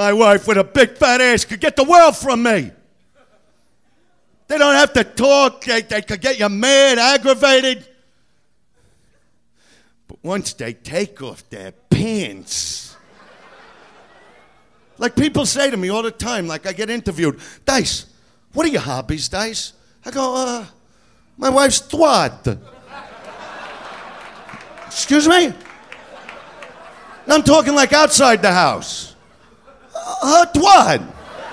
My wife with a big fat ass could get the world from me. They don't have to talk. They could get you mad, aggravated. But once they take off their pants, like people say to me all the time, like I get interviewed, Dice, what are your hobbies, Dice? I go, my wife's twat. Excuse me? No, I'm talking like outside the house. Her twat.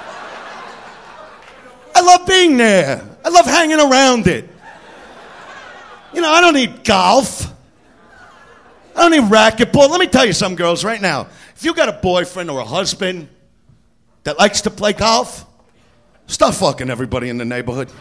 I love being there. I love hanging around it. You know, I don't need golf. I don't need racquetball. Let me tell you something, girls, right now. If you got a boyfriend or a husband that likes to play golf, stop fucking everybody in the neighborhood.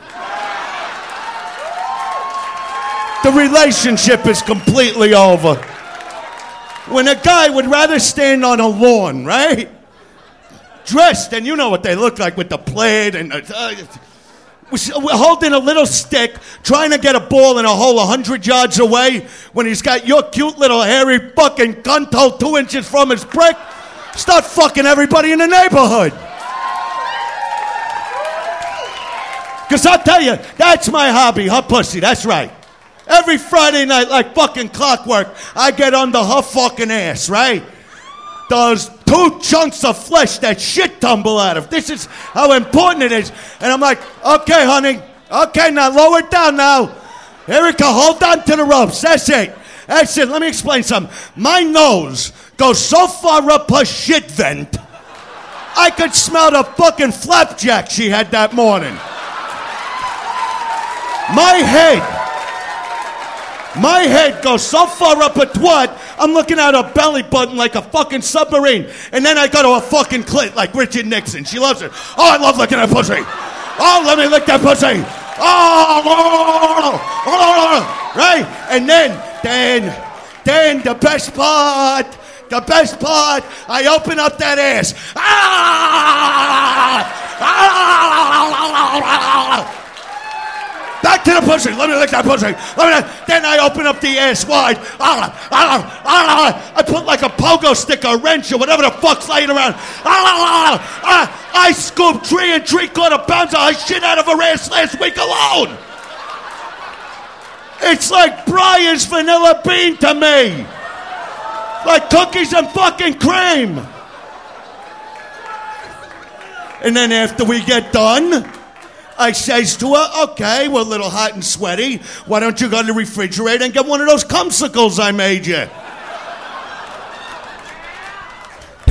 The relationship is completely over. When a guy would rather stand on a lawn, right? Dressed, and you know what they look like with the plaid and we're holding a little stick, trying to get a ball in a hole 100 yards away when he's got your cute little hairy fucking cunt hole 2 inches from his brick. Start fucking everybody in the neighborhood. Because I'll tell you, that's my hobby, her pussy, that's right. Every Friday night, like fucking clockwork, I get under her fucking ass, right? Those 2 chunks of flesh that shit tumble out of. This is how important it is. And I'm like, okay, honey. Okay, now lower it down now. Erica, hold on to the ropes. That's it. That's it. Let me explain something. My nose goes so far up her shit vent, I could smell the fucking flapjack she had that morning. My head goes so far up her twat, I'm looking at her belly button like a fucking submarine. And then I go to a fucking clit like Richard Nixon. She loves it. Oh, I love licking that pussy. Oh, let me lick that pussy. Oh, right? And then the best part, I open up that ass. Back to the pussy. Let me lick that pussy. Then I open up the ass wide. I put like a pogo stick or a wrench or whatever the fuck's laying around. I scooped 3 3/4 pounds of shit out of her ass last week alone. It's like Briar's vanilla bean to me. Like cookies and fucking cream. And then after we get done, I says to her, okay, we're a little hot and sweaty. Why don't you go to the refrigerator and get one of those cumsicles I made you?